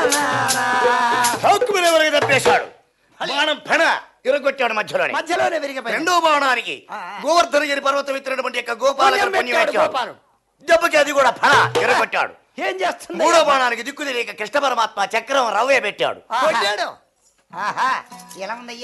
ఎవరికి తప్పేశాడు బాణం ఫణ ఇరగొట్టాడు మధ్యలోనే విరిగిపోయాడు. రెండో బాణానికి గోవర్ధనగిరి పర్వతం ఎత్తినటువంటి యొక్క గోపాల దెబ్బకి అది కూడా ఫణ ఇరగొట్టాడు. ఏం చేస్తుంది? మూడో బాణానికి దిక్కు తెలియక కృష్ణ పరమాత్మ చక్రం రవ్వే పెట్టాడు. ఎలా ఉంది